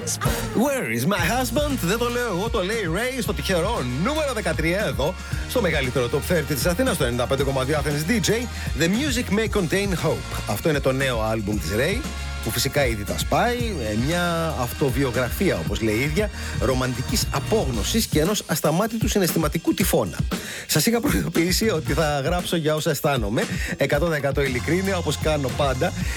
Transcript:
Where is my husband? Δεν το λέω εγώ, το λέει Ray στο τυχερό νούμερο 13 εδώ, στο μεγαλύτερο top 30 της Αθήνας, το 95,2 Athens DJ. The music may contain hope. Αυτό είναι το νέο άλμπουμ της Ray, που φυσικά ήδη τα σπάει. Μια αυτοβιογραφία, όπως λέει η ίδια, ρομαντικής απόγνωσης και ενός ασταμάτητου συναισθηματικού τυφώνα. Σας είχα προειδοποιήσει ότι θα γράψω για όσα αισθάνομαι, 100% ειλικρίνεια, όπως κάνω πάντα.